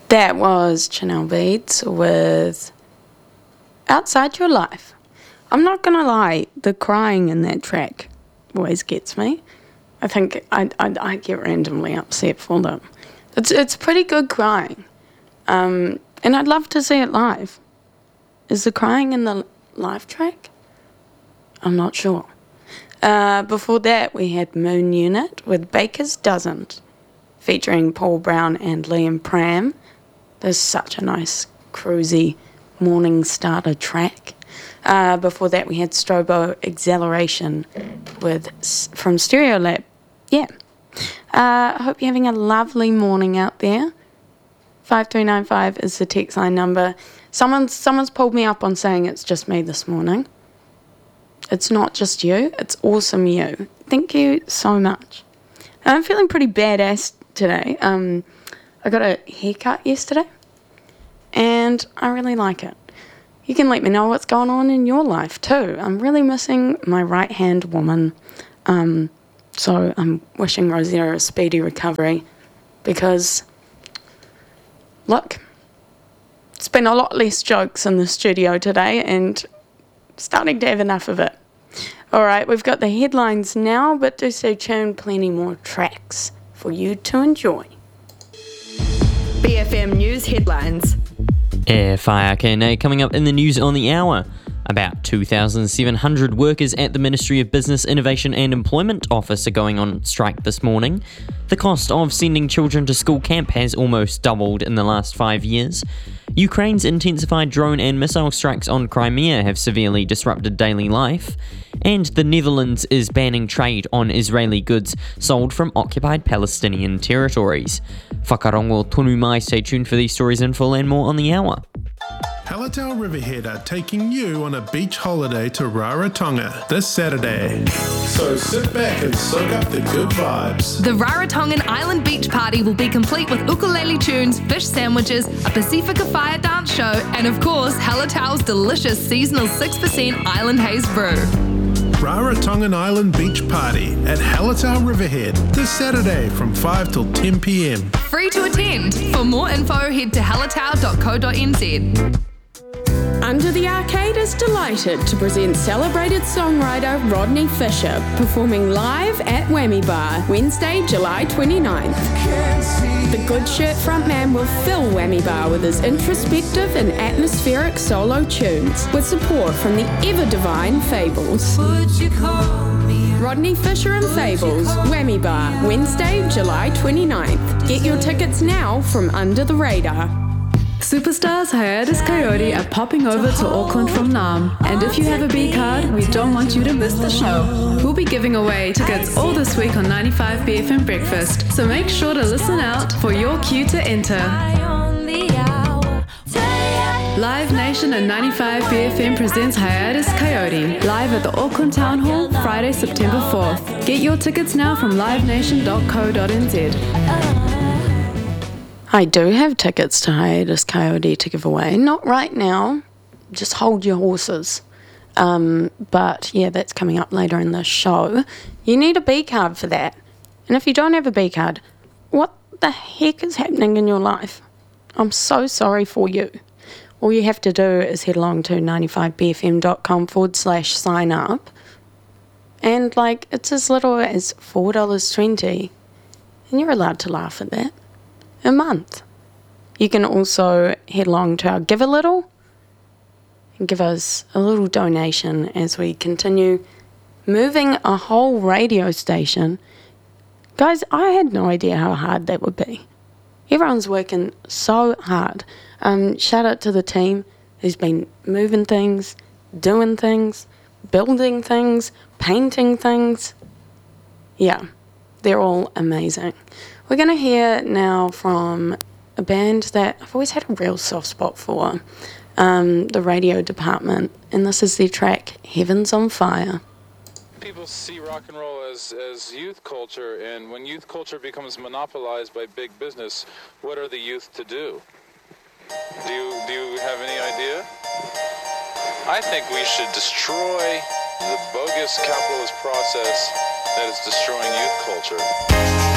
That was Chanel Beats with Outside Your Life. I'm not going to lie, the crying in that track always gets me. I think I get randomly upset for them. It's pretty good crying. And I'd love to see it live. Is the crying in the live track? I'm not sure. Before that, we had Moon Unit with Baker's Doesn't, featuring Paul Brown and Liam Pram. There's such a nice, cruisy morning starter track. Before that, we had Strobo Acceleration from Stereolab. Yeah. I hope you're having a lovely morning out there. 5395 is the text line number. Someone's pulled me up on saying it's just me this morning. It's not just you. It's awesome you. Thank you so much. I'm feeling pretty badass today. I got a haircut yesterday, and I really like it. You can let me know what's going on in your life too. I'm really missing my right-hand woman, so I'm wishing Rosetta a speedy recovery because, look, it's been a lot less jokes in the studio today and starting to have enough of it. All right, we've got the headlines now, but do stay tuned, plenty more tracks for you to enjoy. BFM News headlines. FIRKNA coming up in the news on the hour. About 2,700 workers at the Ministry of Business, Innovation and Employment Office are going on strike this morning. The cost of sending children to school camp has almost doubled in the last 5 years. Ukraine's intensified drone and missile strikes on Crimea have severely disrupted daily life. And the Netherlands is banning trade on Israeli goods sold from occupied Palestinian territories. Whakarongo tonu mai, stay tuned for these stories in full and more on the hour. Hallertau Riverhead are taking you on a beach holiday to Rarotonga this Saturday. So sit back and soak up the good vibes. The Rarotongan Island Beach Party will be complete with ukulele tunes, fish sandwiches, a Pacifica Fire dance show, and of course, Hallertau's delicious seasonal 6% Island Haze brew. Rarotongan Island Beach Party at Hallertau Riverhead this Saturday from 5 till 10 p.m. Free to attend. For more info, head to hallertau.co.nz. Under the Arcade is delighted to present celebrated songwriter Rodney Fisher performing live at Whammy Bar, Wednesday, July 29th. The Good Shirt frontman will fill Whammy Bar with his introspective and atmospheric solo tunes, with support from the ever-divine Fables. Rodney Fisher and Fables, Whammy Bar, Wednesday, July 29th. Get your tickets now from Under the Radar. Superstars Hiatus Coyote are popping over to Auckland from Nam, and if you have a B card, we don't want you to miss the show. We'll be giving away tickets all this week on 95 BFM Breakfast, so make sure to listen out for your cue to enter. Live Nation and 95 BFM presents Hiatus Coyote, live at the Auckland Town Hall, Friday, September 4th. Get your tickets now from livenation.co.nz. I do have tickets to Hiatus Coyote to give away. Not right now. Just hold your horses. But yeah, that's coming up later in the show. You need a B card for that. And if you don't have a B card, what the heck is happening in your life? I'm so sorry for you. All you have to do is head along to 95bfm.com/sign up. And it's as little as $4.20. And you're allowed to laugh at that. A month. You can also head along to our Give a Little and give us a little donation as we continue moving a whole radio station. Guys, I had no idea how hard that would be. Everyone's working so hard. Shout out to the team who's been moving things, doing things, building things, painting things. Yeah, they're all amazing. We're going to hear now from a band that I've always had a real soft spot for, the radio department, and this is their track, Heaven's on Fire. People see rock and roll as youth culture, and when youth culture becomes monopolized by big business, what are the youth to do? Do you have any idea? I think we should destroy the bogus capitalist process that is destroying youth culture.